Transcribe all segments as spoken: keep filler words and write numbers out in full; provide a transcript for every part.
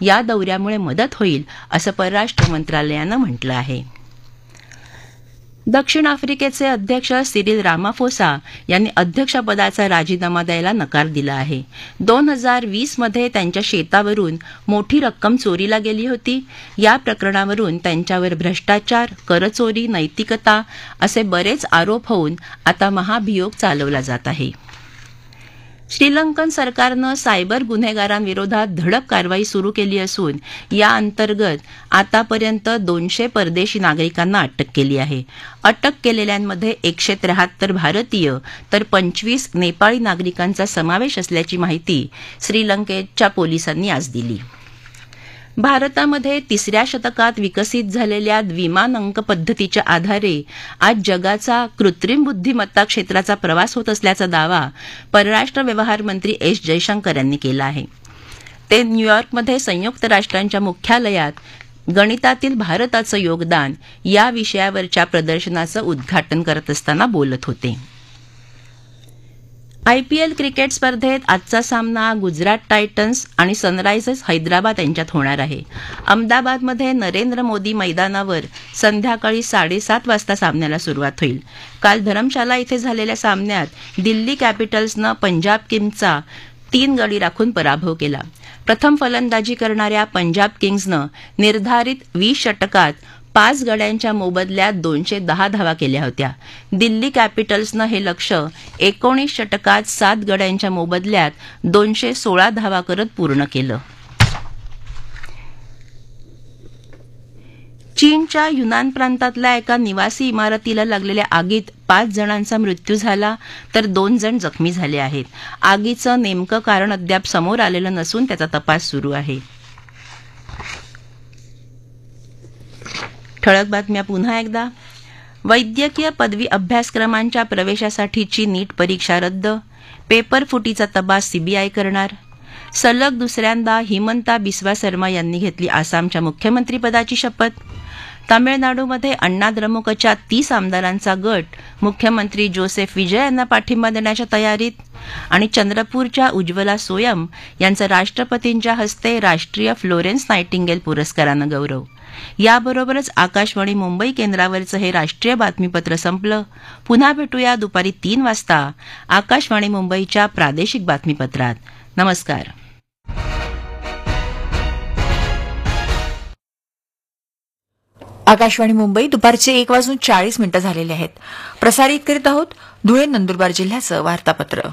या दौऱ्यामुळे मदत होईल असं परराष्ट्र मंत्रालयानं म्हटलं आहे. दक्षिण आफ्रिकेचे अध्यक्ष सिरिल रामाफोसा यांनी अध्यक्षपदाचा राजीनामा द्यायला नकार दिला आहे. दोन हजार वीस मध्ये त्यांच्या शेतावरून मोठी रक्कम चोरीला गेली होती. या प्रकरणावरून त्यांच्यावर भ्रष्टाचार, करचोरी, नैतिकता असे बरेच आरोप होऊन आता महाभियोग चालवला जात आहे. श्रीलंकन सरकारनं सायबर गुन्हेगारांविरोधात धडक कारवाई सुरू केली असून या अंतर्गत आतापर्यंत दोनशे परदेशी नागरिकांना अटक केली आहे. अटक केलेल्यांमध्ये एकशे त्र्याहत्तर भारतीय तर पंचवीस नेपाळी नागरिकांचा समावेश असल्याची माहिती श्रीलंकेच्या पोलिसांनी आज दिली. भारतामध्ये तिसऱ्या शतकात विकसित झालेल्या द्विमान अंक पद्धतीच्या आधारे आज जगाचा कृत्रिम बुद्धिमत्ता क्षेत्राचा प्रवास होत असल्याचा दावा परराष्ट्र व्यवहार मंत्री एस जयशंकर यांनी केला आहे. ते न्यूयॉर्कमध्ये संयुक्त राष्ट्रांच्या मुख्यालयात गणितातील भारताचं योगदान या विषयावरच्या प्रदर्शनाचं उद्घाटन करत असताना बोलत होते. आयपीएल क्रिकेट स्पर्धेत आजचा सामना गुजरात टायटन्स आणि सनरायझर्स हैदराबाद यांच्यात होणार आहे. अहमदाबादमध्ये नरेंद्र मोदी मैदानावर संध्याकाळी साडेसात वाजता सामन्याला सुरुवात होईल. काल धरमशाला इथे झालेल्या सामन्यात दिल्ली कॅपिटल्सनं पंजाब किंग्सचा तीन गडी राखून पराभव केला. प्रथम फलंदाजी करणाऱ्या पंजाब किंग्सनं निर्धारित वीस षटकात पाच गड्यांच्या मोबदल्यात दोनशे दहा धावा केल्या होत्या. दिल्ली कॅपिटल्सनं हे लक्ष्य एकोणीस षटकात सात गड्यांच्या मोबदल्यात दोनशे सोळा धावा करत पूर्ण केलं. चीनच्या युनान प्रांतातल्या एका निवासी इमारतीला लागलेल्या आगीत पाच जणांचा मृत्यू झाला तर दोन जण जखमी झाले आहेत. आगीचं नेमकं कारण अद्याप समोर आलेलं नसून त्याचा तपास सुरू आहे. ठळक बातम्या पुन्हा एकदा. वैद्यकीय पदवी अभ्यासक्रमांच्या प्रवेशासाठीची नीट परीक्षा रद्द. पेपर फुटीचा तपास सीबीआय करणार. सलग दुसऱ्यांदा हिमंता बिस्वा शर्मा यांनी घेतली आसामच्या मुख्यमंत्रीपदाची शपथ. तामिळनाडूमध्ये अण्णा द्रमुकच्या तीस आमदारांचा गट मुख्यमंत्री जोसेफ विजय यांना पाठिंबा देण्याच्या तयारीत. आणि चंद्रपूरच्या उज्ज्वला सोयम यांचा राष्ट्रपतींच्या हस्ते राष्ट्रीय फ्लोरेन्स नायटिंगेल पुरस्कारानं गौरव. याबरोबरच आकाशवाणी मुंबई केंद्रावरचं हे राष्ट्रीय बातमीपत्र संपलं. पुन्हा भेटूया दुपारी तीन वाजता आकाशवाणी मुंबईच्या प्रादेशिक बातमीपत्रात. नमस्कार. आकाशवाणी मुंबई दुपारचे एक वाजून चाळीस मिनिटं झालेले आहेत. प्रसारित करीत आहोत धुळे नंदुरबार जिल्ह्याचं वार्तापत्र.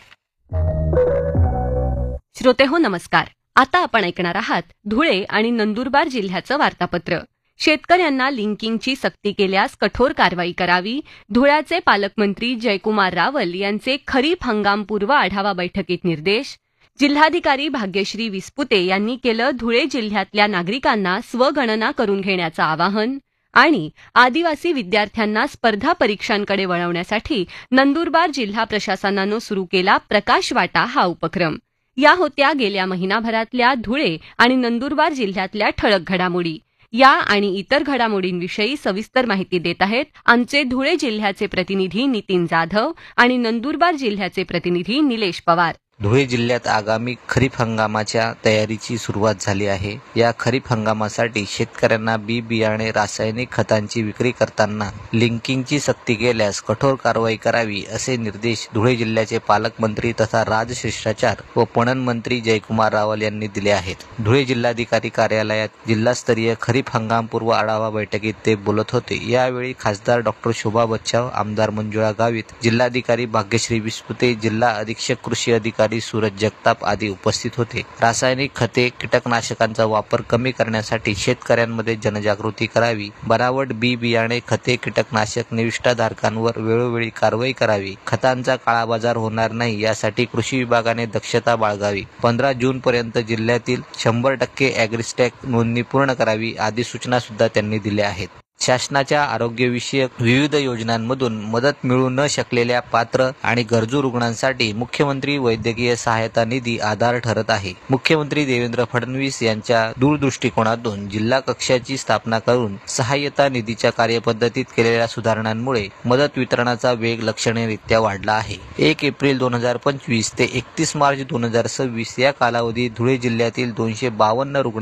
श्रोते हो नमस्कार. आता आपण ऐकणार आहात धुळे आणि नंदुरबार जिल्ह्याचं वार्तापत्र. शेतकऱ्यांना लिंकिंगची सक्ती केल्यास कठोर कारवाई करावी. धुळ्याचे पालकमंत्री जयकुमार रावल यांचे खरीप हंगामपूर्व आढावा बैठकीत निर्देश. जिल्हाधिकारी भाग्यश्री विस्पुते यांनी केलं धुळे जिल्ह्यातल्या नागरिकांना स्वगणना करून घेण्याचं आवाहन. आणि आदिवासी विद्यार्थ्यांना स्पर्धा परीक्षांकडे वळवण्यासाठी नंदुरबार जिल्हा प्रशासनानं सुरू केला प्रकाश वाटा हा उपक्रम. या होत्या गेल्या महिनाभरातल्या धुळे आणि नंदुरबार जिल्ह्यातल्या ठळक घडामोडी. या आणि इतर घडामोडींविषयी सविस्तर माहिती देत आहेत आमचे धुळे जिल्ह्याचे प्रतिनिधी नितीन जाधव आणि नंदुरबार जिल्ह्याचे प्रतिनिधी निलेश पवार. धुळे जिल्ह्यात आगामी खरीप हंगामाच्या तयारीची सुरुवात झाली आहे. या खरीप हंगामासाठी शेतकऱ्यांना बी बियाणे रासायनिक खतांची विक्री करताना लिंकिंगची सक्ती केल्यास कठोर कारवाई करावी असे निर्देश धुळे जिल्ह्याचे पालकमंत्री तथा राजशिष्टाचार व पणन मंत्री जयकुमार रावल यांनी दिले आहेत. धुळे जिल्हाधिकारी कार्यालयात जिल्हास्तरीय खरीप हंगामपूर्व आढावा बैठकीत ते बोलत होते. यावेळी खासदार डॉक्टर शोभा बच्छाव, आमदार मंजुळा गावित, जिल्हाधिकारी भाग्यश्री विस्पुते, जिल्हा अधीक्षक कृषी अधिकारी सूरज जगताप आदी उपस्थित होते. रासायनिक खते, कीटकनाशकांचा वापर कमी करण्यासाठी शेतकऱ्यांमध्ये जनजागृती करावी. बनावट बी बियाणे, खते, कीटकनाशक निविष्ठाधारकांवर वेळोवेळी कारवाई करावी. खतांचा काळाबाजार होणार नाही यासाठी कृषी विभागाने दक्षता बाळगावी. पंधरा जून पर्यंत जिल्ह्यातील शंभर टक्के अॅग्रिस्टॅक नोंदणी पूर्ण करावी आदी सूचना सुद्धा त्यांनी दिल्या आहेत. शासनाच्या आरोग्यविषयक विविध योजनांमधून मदत मिळू न शकलेल्या पात्र आणि गरजू रुग्णांसाठी मुख्यमंत्री वैद्यकीय सहायता निधी आधार ठरत आहे. मुख्यमंत्री देवेंद्र फडणवीस यांच्या दूरदृष्टिकोनातून जिल्हा कक्षाची स्थापना करून सहाय्यता निधीच्या कार्यपद्धतीत केलेल्या सुधारणांमुळे मदत वितरणाचा वेग लक्षणीयरित्या वाढला आहे. एक एप्रिल दोन हजार पंचवीस ते एकतीस मार्च दोन हजार सव्वीस या कालावधीत धुळे जिल्ह्यातील दोनशे बावन्न रुग्ण